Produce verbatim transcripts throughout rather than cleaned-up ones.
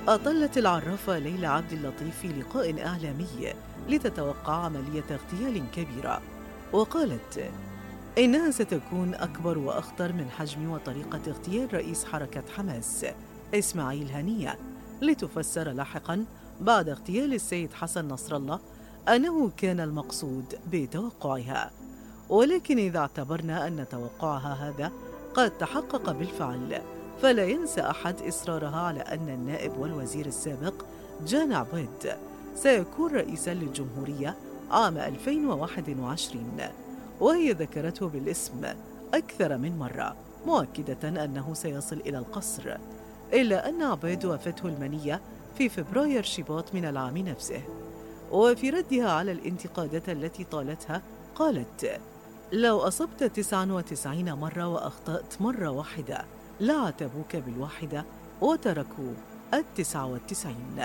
أطلت العرافة ليلى عبد اللطيف في لقاء إعلامي لتتوقع عملية اغتيال كبيرة، وقالت إنها ستكون أكبر وأخطر من حجم وطريقة اغتيال رئيس حركة حماس إسماعيل هنية، لتفسر لاحقاً بعد اغتيال السيد حسن نصر الله أنه كان المقصود بتوقعها. ولكن إذا اعتبرنا أن توقعها هذا قد تحقق بالفعل، فلا ينسى أحد إصرارها على أن النائب والوزير السابق جان عبيد سيكون رئيساً للجمهورية عام ألفين وواحد وعشرين، وهي ذكرته بالاسم أكثر من مرة، مؤكدة أنه سيصل إلى القصر، إلا أن عبيد وافته المنية في فبراير شباط من العام نفسه. وفي ردها على الانتقادات التي طالتها قالت: لو أصبت تسعة وتسعين مرة وأخطأت مرة واحدة لعاتبوك بالواحدة وتركوا التسعة والتسعين.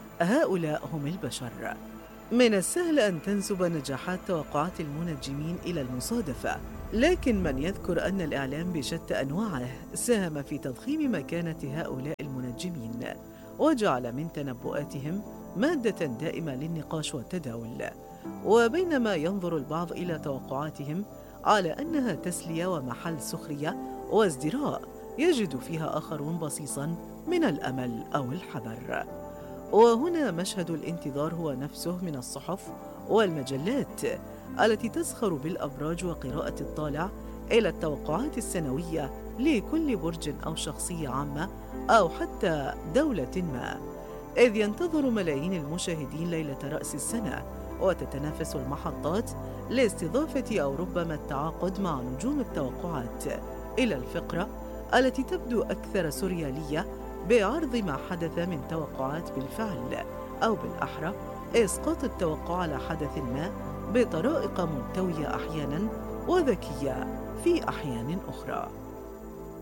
هؤلاء هم البشر. من السهل أن تنسب نجاحات توقعات المنجمين إلى المصادفة، لكن من يذكر أن الإعلام بشتى أنواعه ساهم في تضخيم مكانة هؤلاء المنجمين وجعل من تنبؤاتهم مادة دائمة للنقاش والتداول، وبينما ينظر البعض إلى توقعاتهم على أنها تسلية ومحل سخرية وازدراء، يجد فيها آخرون بصيصاً من الأمل أو الحذر. وهنا مشهد الانتظار هو نفسه من الصحف والمجلات التي تسخر بالأبراج وقراءة الطالع إلى التوقعات السنوية لكل برج أو شخصية عامة أو حتى دولة ما، إذ ينتظر ملايين المشاهدين ليلة رأس السنة وتتنافس المحطات لاستضافة أو ربما التعاقد مع نجوم التوقعات إلى الفقرة التي تبدو أكثر سوريالية بعرض ما حدث من توقعات بالفعل، أو بالأحرى إسقاط التوقع على حدث ما بطرائق ملتوية أحياناً وذكية في أحيان أخرى.